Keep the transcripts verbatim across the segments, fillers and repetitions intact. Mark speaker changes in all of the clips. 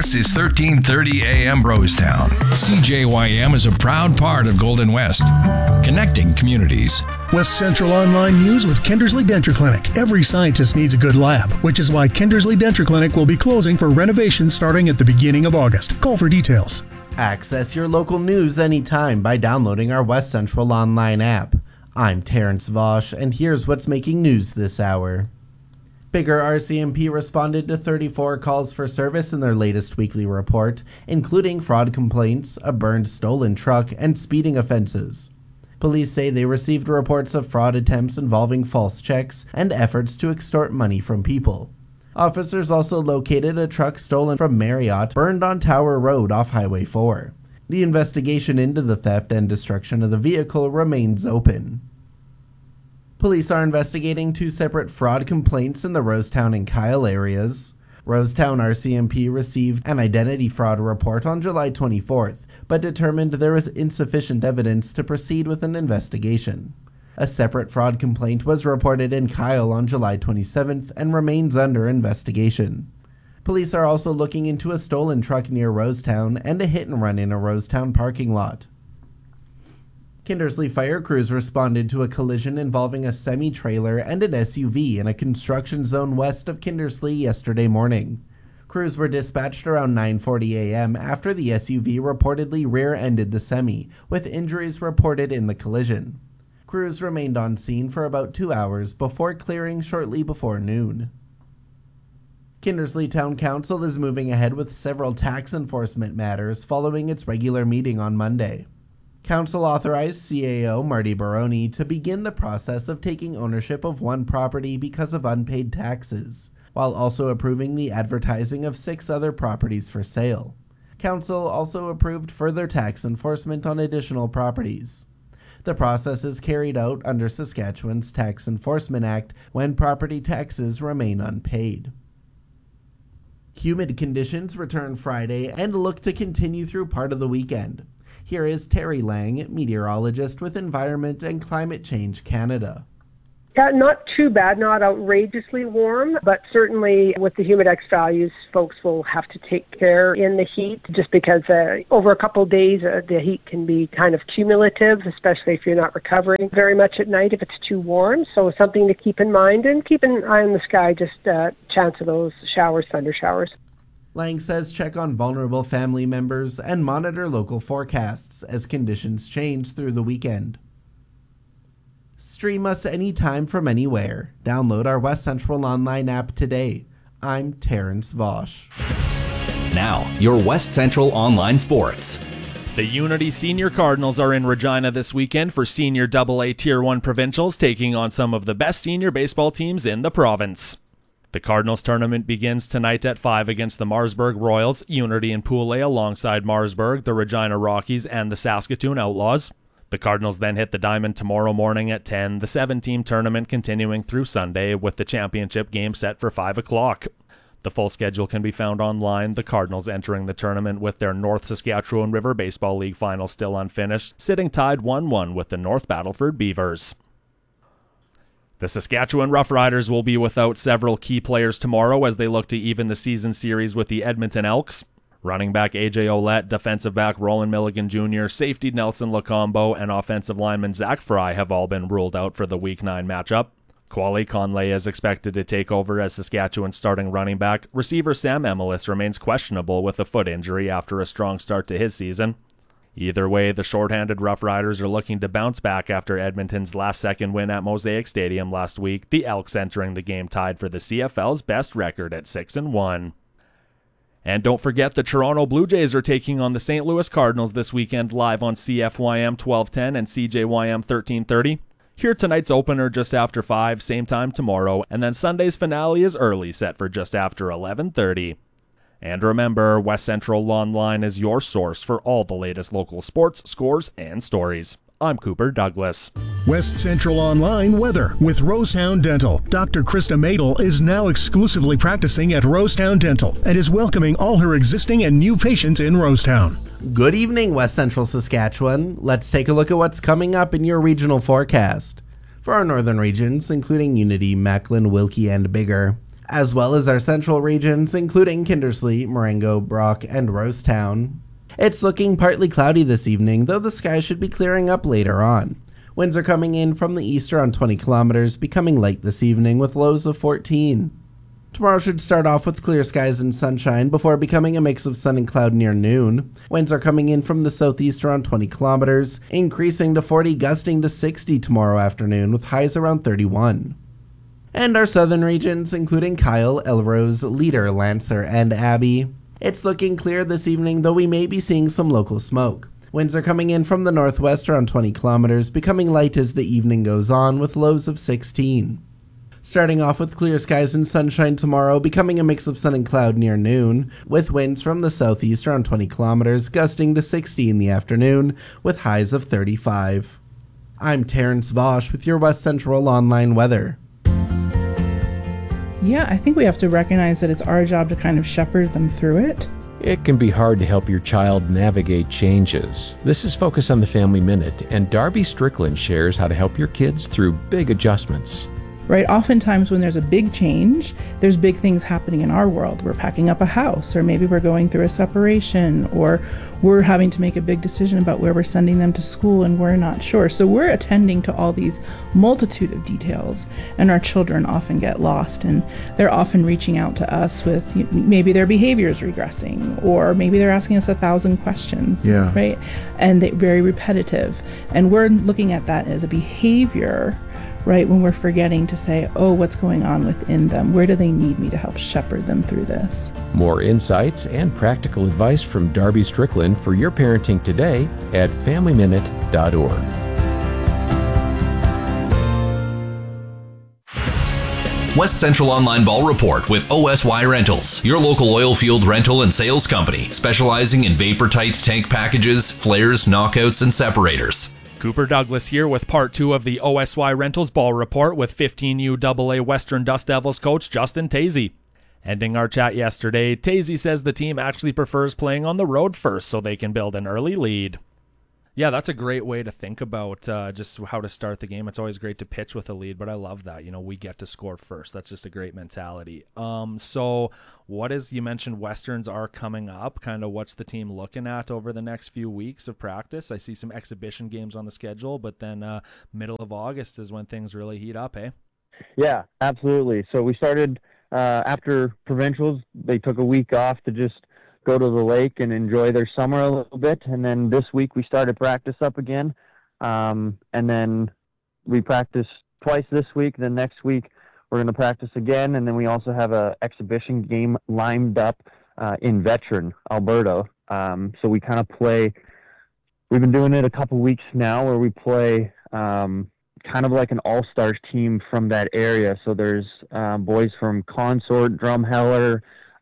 Speaker 1: This is thirteen thirty A M Rosetown. C J Y M is a proud part of Golden West, connecting communities.
Speaker 2: West Central Online News with Kindersley Denture Clinic. Every scientist needs a good lab, which is why Kindersley Denture Clinic will be closing for renovation starting at the beginning of August. Call for details.
Speaker 3: Access your local news anytime by downloading our West Central Online app. I'm Terrence Vosch, and here's what's making news this hour. Bigger R C M P responded to thirty-four calls for service in their latest weekly report, including fraud complaints, a burned stolen truck, and speeding offenses. Police say they received reports of fraud attempts involving false checks and efforts to extort money from people. Officers also located a truck stolen from Marriott burned on Tower Road off Highway four. The investigation into the theft and destruction of the vehicle remains open. Police are investigating two separate fraud complaints in the Rosetown and Kyle areas. Rosetown R C M P received an identity fraud report on July twenty-fourth, but determined there was insufficient evidence to proceed with an investigation. A separate fraud complaint was reported in Kyle on July twenty-seventh and remains under investigation. Police are also looking into a stolen truck near Rosetown and a hit and run in a Rosetown parking lot. Kindersley fire crews responded to a collision involving a semi-trailer and an S U V in a construction zone west of Kindersley yesterday morning. Crews were dispatched around nine forty A M after the S U V reportedly rear-ended the semi, with injuries reported in the collision. Crews remained on scene for about two hours before clearing shortly before noon. Kindersley Town Council is moving ahead with several tax enforcement matters following its regular meeting on Monday. Council authorized C A O Marty Baroni to begin the process of taking ownership of one property because of unpaid taxes, while also approving the advertising of six other properties for sale. Council also approved further tax enforcement on additional properties. The process is carried out under Saskatchewan's Tax Enforcement Act when property taxes remain unpaid. Humid conditions return Friday and look to continue through part of the weekend. Here is Terry Lang, meteorologist with Environment and Climate Change Canada.
Speaker 4: Yeah, not too bad, not outrageously warm, but certainly with the Humidex values, folks will have to take care in the heat just because uh, over a couple of days uh, the heat can be kind of cumulative, especially if you're not recovering very much at night if it's too warm. So something to keep in mind, and keep an eye on the sky, just uh, chance of those showers, thunder showers.
Speaker 3: Lang says check on vulnerable family members and monitor local forecasts as conditions change through the weekend. Stream us anytime from anywhere. Download our West Central Online app today. I'm Terrence Vosch.
Speaker 5: Now, your West Central Online Sports.
Speaker 6: The Unity Senior Cardinals are in Regina this weekend for Senior double A Tier one Provincials, taking on some of the best senior baseball teams in the province. The Cardinals tournament begins tonight at five against the Marsburg Royals, Unity and Pool A alongside Marsburg, the Regina Rockies, and the Saskatoon Outlaws. The Cardinals then hit the diamond tomorrow morning at ten, the seven-team tournament continuing through Sunday with the championship game set for five o'clock. The full schedule can be found online, the Cardinals entering the tournament with their North Saskatchewan River Baseball League final still unfinished, sitting tied one one with the North Battleford Beavers. The Saskatchewan Roughriders will be without several key players tomorrow as they look to even the season series with the Edmonton Elks. Running back A J Ouellette, defensive back Roland Milligan Junior, safety Nelson Lacombo, and offensive lineman Zach Fry have all been ruled out for the Week nine matchup. Quali Conley is expected to take over as Saskatchewan's starting running back. Receiver Sam Emelis remains questionable with a foot injury after a strong start to his season. Either way, the shorthanded Rough Riders are looking to bounce back after Edmonton's last-second win at Mosaic Stadium last week, the Elks entering the game tied for the C F L's best record at six and one. And don't forget the Toronto Blue Jays are taking on the Saint Louis Cardinals this weekend live on C F Y M twelve ten and C J Y M thirteen thirty. Hear tonight's opener just after five, same time tomorrow, and then Sunday's finale is early, set for just after eleven thirty. And remember, West Central Online is your source for all the latest local sports, scores, and stories. I'm Cooper Douglas.
Speaker 2: West Central Online weather with Rosetown Dental. Doctor Krista Madel is now exclusively practicing at Rosetown Dental and is welcoming all her existing and new patients in Rosetown.
Speaker 3: Good evening, West Central Saskatchewan. Let's take a look at what's coming up in your regional forecast. For our northern regions, including Unity, Macklin, Wilkie, and Biggar, as well as our central regions, including Kindersley, Marengo, Brock, and Rosetown. It's looking partly cloudy this evening, though the sky should be clearing up later on. Winds are coming in from the east around twenty kilometers, becoming light this evening with lows of fourteen. Tomorrow should start off with clear skies and sunshine before becoming a mix of sun and cloud near noon. Winds are coming in from the southeast around twenty kilometers, increasing to forty, gusting to sixty tomorrow afternoon with highs around thirty-one. And our southern regions, including Kyle, Elrose, Leader, Lancer, and Abbey. It's looking clear this evening, though we may be seeing some local smoke. Winds are coming in from the northwest around twenty kilometers, becoming light as the evening goes on with lows of sixteen. Starting off with clear skies and sunshine tomorrow, becoming a mix of sun and cloud near noon, with winds from the southeast around twenty kilometers, gusting to sixty in the afternoon, with highs of thirty-five. I'm Terrence Vosch with your West Central Online weather.
Speaker 7: Yeah, I think we have to recognize that it's our job to kind of shepherd them through it.
Speaker 8: It can be hard to help your child navigate changes. This is Focus on the Family Minute, and Darby Strickland shares how to help your kids through big adjustments.
Speaker 7: Right? Oftentimes when there's a big change, there's big things happening in our world. We're packing up a house, or maybe we're going through a separation, or we're having to make a big decision about where we're sending them to school and we're not sure. So we're attending to all these multitude of details, and our children often get lost, and they're often reaching out to us with maybe their behavior is regressing, or maybe they're asking us a thousand questions,
Speaker 3: yeah.
Speaker 7: right? And they're very repetitive. And we're looking at that as a behavior, right, when we're forgetting to say, oh, what's going on within them? Where do they need me to help shepherd them through this?
Speaker 8: More insights and practical advice from Darby Strickland for your parenting today at family minute dot org.
Speaker 5: West Central Online Ball Report with O S Y Rentals, your local oil field rental and sales company, specializing in vapor-tight tank packages, flares, knockouts, and separators.
Speaker 6: Cooper Douglas here with part two of the O S Y Rentals Ball Report with fifteen U double A Western Dust Devils coach Justin Tazy. Ending our chat yesterday, Tazy says the team actually prefers playing on the road first so they can build an early lead. Yeah, that's a great way to think about uh, just how to start the game. It's always great to pitch with a lead, but I love that. You know, we get to score first. That's just a great mentality. Um, so what is, you mentioned Westerns are coming up. Kind of what's the team looking at over the next few weeks of practice? I see some exhibition games on the schedule, but then uh, middle of August is when things really heat up, eh?
Speaker 9: Yeah, absolutely. So we started uh, after provincials. They took a week off to just go to the lake and enjoy their summer a little bit. And then this week we started practice up again. Um, and then we practiced twice this week. Then next week we're going to practice again. And then we also have a exhibition game lined up uh, in Veteran, Alberta. Um, so we kind of play, we've been doing it a couple weeks now where we play um, kind of like an all-stars team from that area. So there's uh, boys from Consort, Drumheller,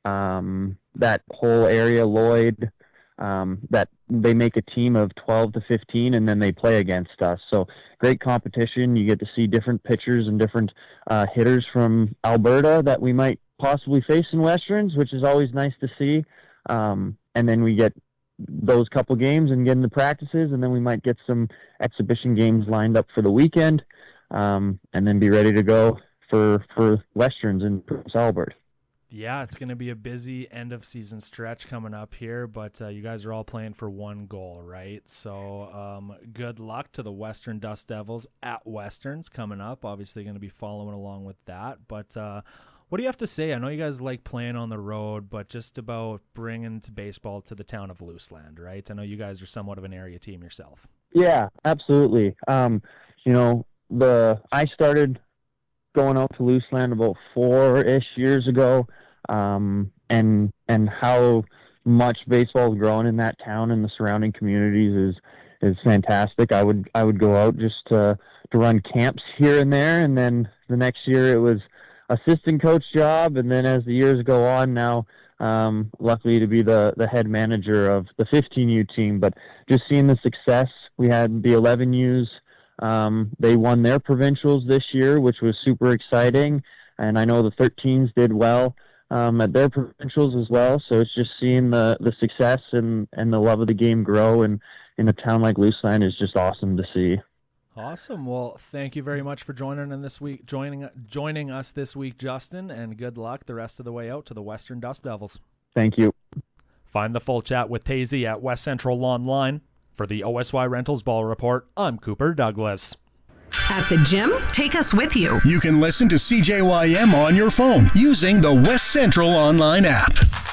Speaker 9: um, that whole area, Lloyd, um, that they make a team of twelve to fifteen, and then they play against us. So great competition. You get to see different pitchers and different uh, hitters from Alberta that we might possibly face in Westerns, which is always nice to see. Um, and then we get those couple games and get into practices, and then we might get some exhibition games lined up for the weekend, um, and then be ready to go for, for Westerns in Prince Albert.
Speaker 6: Yeah, it's going to be a busy end of season stretch coming up here, but uh, you guys are all playing for one goal, right? So um, good luck to the Western Dust Devils at Westerns coming up. Obviously going to be following along with that, but uh, what do you have to say? I know you guys like playing on the road, but just about bringing to baseball to the town of Luseland, right? I know you guys are somewhat of an area team yourself.
Speaker 9: Yeah, absolutely. Um, you know, the I started going out to Luseland about four-ish years ago, um, and and how much baseball has grown in that town and the surrounding communities is is fantastic. I would I would go out just to to run camps here and there, and then the next year it was assistant coach job, and then as the years go on now, um, luckily to be the the head manager of the fifteen U team. But just seeing the success, we had the eleven U's. Um, they won their provincials this year, which was super exciting. And I know the thirteens did well um, at their provincials as well. So it's just seeing the, the success and, and the love of the game grow and in a town like Luseland is just awesome to see.
Speaker 6: Awesome. Well, thank you very much for joining in this week, joining joining us this week, Justin, and good luck the rest of the way out to the Western Dust Devils.
Speaker 9: Thank you.
Speaker 6: Find the full chat with Tazy at West Central Online. For the O S Y Rentals Ball Report, I'm Cooper Douglas.
Speaker 10: At the gym, take us with you.
Speaker 2: You can listen to C J Y M on your phone using the West Central Online app.